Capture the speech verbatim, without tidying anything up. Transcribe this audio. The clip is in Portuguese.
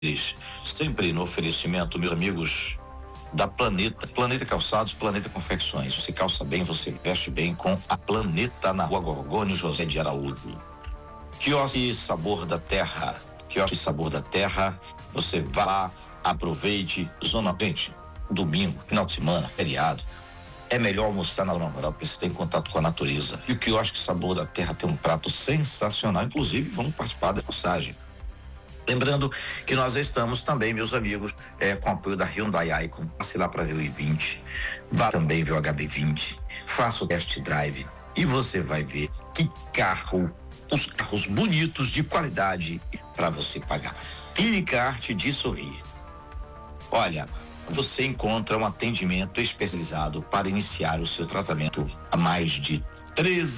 Sempre no oferecimento, meus amigos, da Planeta, Planeta Calçados, Planeta Confecções. Você calça bem, você veste bem com a Planeta, na Rua Gorgônio José de Araújo. Quiosque Sabor da Terra, Quiosque Sabor da Terra, você vá lá, aproveite. Zona Verde, domingo, final de semana, feriado. É melhor almoçar na zona rural, porque você tem contato com a natureza. E o Quiosque Sabor da Terra tem um prato sensacional, inclusive vamos participar da passagem. Lembrando que nós estamos também, meus amigos, é, com apoio da Hyundai Icon. Passe lá para ver o i vinte, vá também ver o H B vinte, faça o test drive e você vai ver que carro, os carros bonitos de qualidade para você pagar. Clínica Arte de Sorrir. Olha, você encontra um atendimento especializado para iniciar o seu tratamento há mais de treze